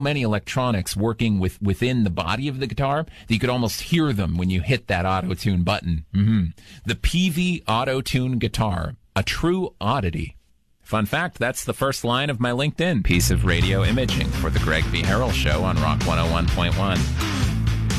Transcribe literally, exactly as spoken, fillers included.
many electronics working with within the body of the guitar that you could almost hear them when you hit that auto-tune button. Mm-hmm. The Peavey Auto-Tune guitar, a true oddity. Fun fact, that's the first line of my LinkedIn piece of radio imaging for the Greg V. Harrell Show on Rock one oh one point one.